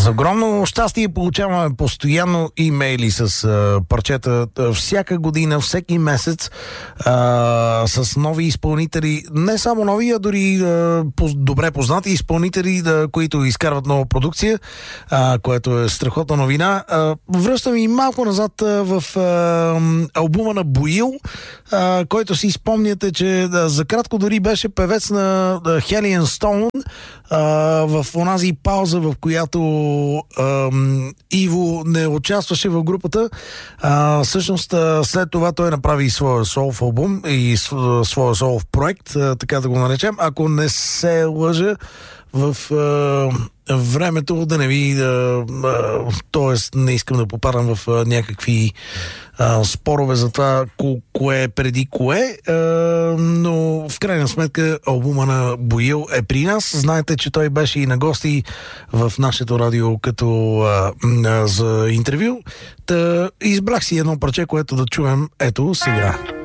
С огромно щастие получаваме постоянно имейли с парчета всяка година, всеки месец, с нови изпълнители. Не само нови, а дори добре познати изпълнители, които изкарват нова продукция, което е страхотна новина. Връщам и малко назад в албума на Боил, който си спомняте, че за кратко дори беше певец на Hellion Stone, в онази пауза, в която Иво не участваше в групата. Всъщност след това той направи своя солов албум и своя солов проект, така да го наречем. Ако не се лъжа, в времето да не ви т.е. не искам да попадам в някакви спорове за това кое е преди кое, но в крайна сметка албума на Боил е при нас. Знаете, че той беше и на гости в нашето радио като за интервю. Избрах си едно парче, което да чуем ето сега.